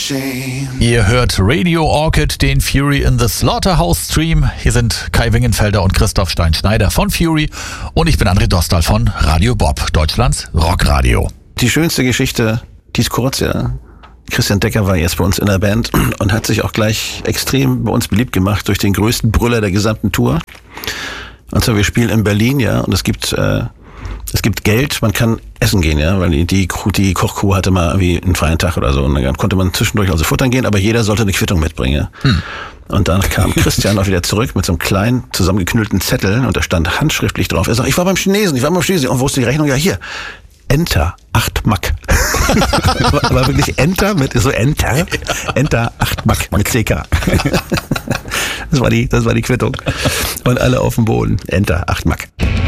Ihr hört Radio Orchid, den Fury in the Slaughterhouse Stream. Hier sind Kai Wingenfelder und Christoph Stein-Schneider von Fury und ich bin André Dostal von Radio Bob, Deutschlands Rockradio. Die schönste Geschichte, die ist kurz, ja. Christian Decker war jetzt bei uns in der Band und hat sich auch gleich extrem bei uns beliebt gemacht durch den größten Brüller der gesamten Tour. Und zwar, wir spielen in Berlin, ja, und es gibt Geld, man kann essen gehen, ja, weil die Kochcrew hatte mal irgendwie einen freien Tag oder so und dann konnte man zwischendurch also futtern gehen, aber jeder sollte eine Quittung mitbringen. Und dann kam Christian auch wieder zurück mit so einem kleinen zusammengeknüllten Zettel und da stand handschriftlich drauf. Er sagt, ich war beim Chinesen und wo ist die Rechnung? Ja, hier. Enter, 8 Mack. war wirklich Enter mit so Enter 8 Mack mit CK. Das war die Quittung. Und alle auf dem Boden. Enter, 8 Mack.